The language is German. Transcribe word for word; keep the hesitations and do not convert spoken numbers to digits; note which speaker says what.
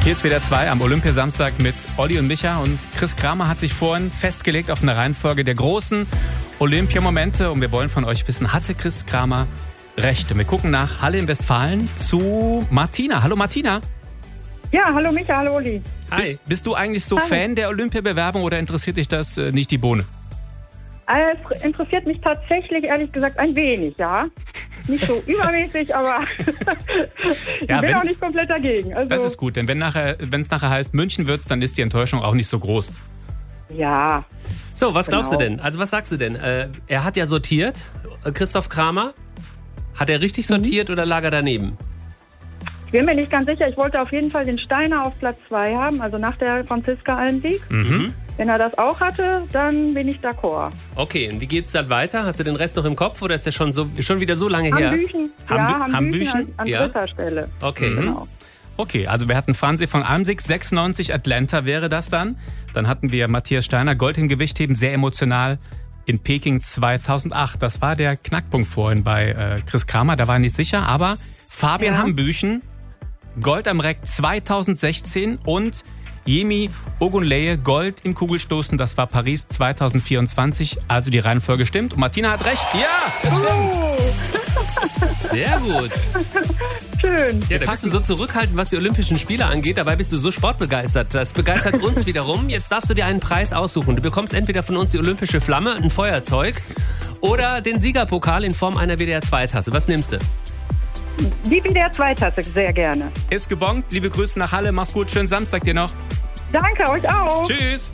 Speaker 1: Hier ist W D R zwei am Olympiasamstag mit Olli und Micha. Und Chris Kramer hat sich vorhin festgelegt auf eine Reihenfolge der großen Olympiamomente. Und wir wollen von euch wissen, hatte Chris Kramer recht? Und wir gucken nach Halle in Westfalen zu Martina. Hallo Martina.
Speaker 2: Ja, hallo Micha, hallo Olli.
Speaker 1: Hi. Bist, bist du eigentlich so
Speaker 2: Hi.
Speaker 1: Fan der Olympiabewerbung oder interessiert dich das äh, nicht die Bohne?
Speaker 2: Es interessiert mich tatsächlich, ehrlich gesagt, ein wenig, ja. Nicht so übermäßig, aber ich
Speaker 1: Ja,
Speaker 2: bin
Speaker 1: wenn-
Speaker 2: auch nicht komplett dagegen. Also,
Speaker 1: Das ist gut, denn wenn nachher, wenn es nachher heißt, München wird's, dann ist die Enttäuschung auch nicht so groß.
Speaker 2: ja,
Speaker 3: So, was glaubst
Speaker 2: Genau.
Speaker 3: du denn? Also was sagst du denn? Äh, er hat ja sortiert, äh, Christoph Kramer. Hat er richtig sortiert oder lag er daneben?
Speaker 2: ich bin mir nicht ganz sicher. Ich wollte auf jeden Fall den Steiner auf Platz zwei haben, also nach der Franziska-Alm-Sieg.
Speaker 1: Mhm.
Speaker 2: Wenn er das auch hatte, dann bin ich d'accord.
Speaker 3: Okay, und wie geht's dann weiter? Hast du den Rest noch im Kopf oder ist der schon, so, schon wieder so lange her?
Speaker 2: Hambüchen,
Speaker 1: Hambü-
Speaker 2: ja, Hambüchen
Speaker 1: Hambüchen?
Speaker 2: an, an
Speaker 3: Ja.
Speaker 2: dritter Stelle.
Speaker 3: Okay.
Speaker 2: Genau.
Speaker 1: Okay, also wir hatten Franzi von Almsieg, sechsundneunzig, Atlanta wäre das dann. Dann hatten wir Matthias Steiner, Gold im Gewichtheben, sehr emotional in Peking zweitausendacht. Das war der Knackpunkt vorhin bei äh, Chris Kramer, da war er nicht sicher. Aber Fabian
Speaker 2: Ja.
Speaker 1: Hambüchen, Gold am Reck zweitausendsechzehn und Yemi Ogunleye, Gold im Kugelstoßen, das war Paris zweitausendvierundzwanzig. Also die Reihenfolge stimmt. Und Martina hat recht. Ja,
Speaker 2: Oh,
Speaker 3: Sehr gut.
Speaker 2: schön.
Speaker 3: Ja, da bist du so zurückhaltend, was die Olympischen Spiele angeht. Dabei bist du so sportbegeistert. Das begeistert uns wiederum. Jetzt darfst du dir einen Preis aussuchen. Du bekommst entweder von uns die olympische Flamme, ein Feuerzeug oder den Siegerpokal in Form einer W D R zwei Tasse. Was nimmst du?
Speaker 2: Die W D R zwei Tasse, sehr gerne.
Speaker 1: ist gebongt. Liebe Grüße nach Halle. Mach's gut. Schönen Samstag dir noch.
Speaker 2: Danke, euch auch.
Speaker 1: Tschüss.